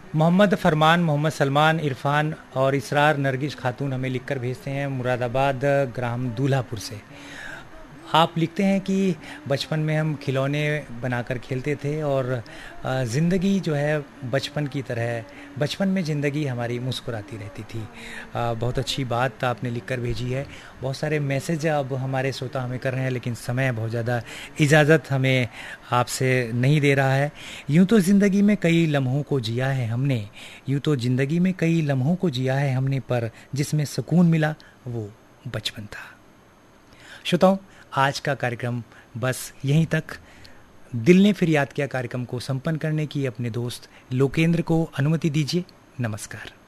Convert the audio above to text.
मोहम्मद फरमान, मोहम्मद सलमान, इरफान और इसरार नरगिस खातून हमें लिखकर भेजते हैं मुरादाबाद ग्राम दूल्हापुर से। आप लिखते हैं कि बचपन में हम खिलौने बनाकर खेलते थे और ज़िंदगी जो है बचपन की तरह, बचपन में ज़िंदगी हमारी मुस्कुराती रहती थी। बहुत अच्छी बात आपने लिखकर भेजी है। बहुत सारे मैसेज अब हमारे श्रोता हमें कर रहे हैं, लेकिन समय बहुत ज़्यादा इजाज़त हमें आपसे नहीं दे रहा है। यूँ तो ज़िंदगी में कई लम्हों को जिया है हमने, यूँ तो ज़िंदगी में कई लम्हों को जिया है हमने, पर जिसमें सुकून मिला वो बचपन था। श्रोताओं, आज का कार्यक्रम बस यहीं तक। दिल ने फिर याद किया कार्यक्रम को संपन्न करने की अपने दोस्त लोकेंद्र को अनुमति दीजिए। नमस्कार।